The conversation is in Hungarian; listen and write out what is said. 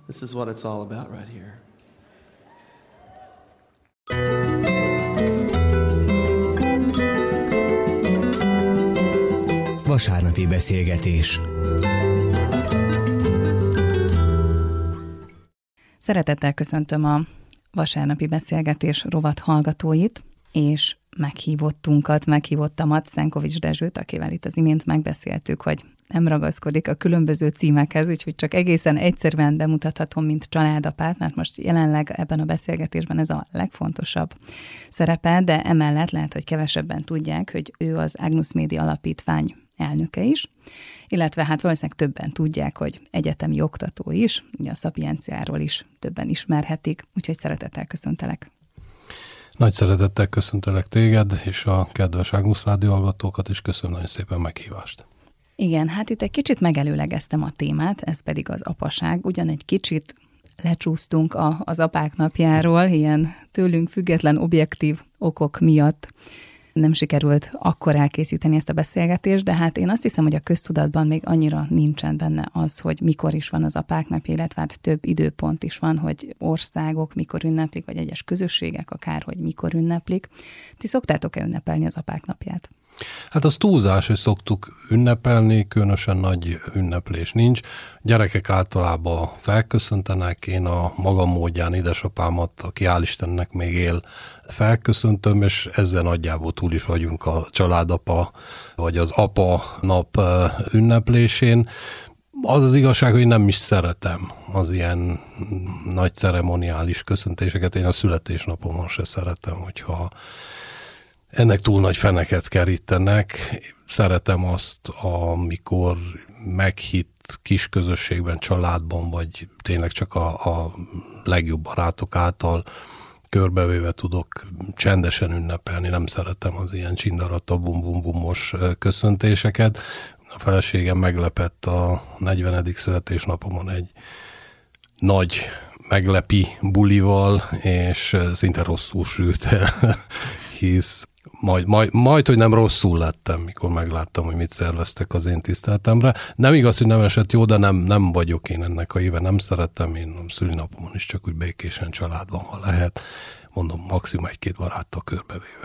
This is what it's all about right here. Vasárnapi beszélgetés. Szeretettel köszöntöm a vasárnapi beszélgetés rovat hallgatóit, és meghívottamat, Szenkovics Dezsőt, akivel itt az imént megbeszéltük, hogy nem ragaszkodik a különböző címekhez, úgyhogy csak egészen egyszerűen bemutathatom, mint családapát, mert most jelenleg ebben a beszélgetésben ez a legfontosabb szerepe, de emellett lehet, hogy kevesebben tudják, hogy ő az Agnus Media Alapítvány elnöke is, illetve hát valószínűleg többen tudják, hogy egyetemi oktató is, ugye a Szapienciáról is többen ismerhetik, úgyhogy szeretettel köszöntelek. Nagy szeretettel köszöntelek téged, és a kedves Agnus Rádió hallgatókat, és köszönöm nagyon szépen meghívást. Igen, hát itt egy kicsit megelőlegeztem a témát, ez pedig az apaság. Ugyan egy kicsit lecsúsztunk az apák napjáról, ilyen tőlünk független objektív okok miatt nem sikerült akkor elkészíteni ezt a beszélgetést, de hát én azt hiszem, hogy a köztudatban még annyira nincsen benne az, hogy mikor is van az apák napja, illetve hát több időpont is van, hogy országok mikor ünneplik, vagy egyes közösségek akár, hogy mikor ünneplik. Ti szoktátok-e ünnepelni az apák napját? Hát az túlzás, hogy szoktuk ünnepelni, különösen nagy ünneplés nincs. Gyerekek általában felköszöntenek, én a magam módján édesapámat, aki hál' Istennek még él, felköszöntöm, és ezzel nagyjából túl is vagyunk a családapa, vagy az apa nap ünneplésén. Az az igazság, hogy nem is szeretem az ilyen nagy ceremoniális köszöntéseket. Én a születésnapomon se szeretem, hogyha ennek túl nagy feneket kerítenek. Szeretem azt, amikor meghitt kis közösségben, családban, vagy tényleg csak a legjobb barátok által körbevéve tudok csendesen ünnepelni. Nem szeretem az ilyen csindarata, bum-bum-bumos köszöntéseket. A feleségem meglepett a 40. születésnapomon egy nagy meglepi bulival, és szinte rosszul sült el, hisz majd, hogy nem rosszul lettem, mikor megláttam, hogy mit szerveztek az én tiszteletemre. Nem igaz, hogy nem esett jó, de nem vagyok én ennek a éve, nem szeretem. Én a szülinapomon is csak úgy békésen családban, ha lehet. Mondom, maximum egy-két baráttal körbevéve.